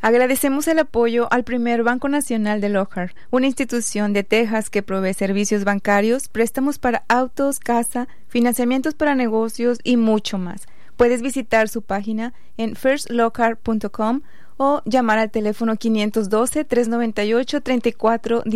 Agradecemos el apoyo al primer Banco Nacional de Lockhart, una institución de Texas que provee servicios bancarios, préstamos para autos, casa, financiamientos para negocios y mucho más. Puedes visitar su página en firstlockhart.com o llamar al teléfono 512-398-3410.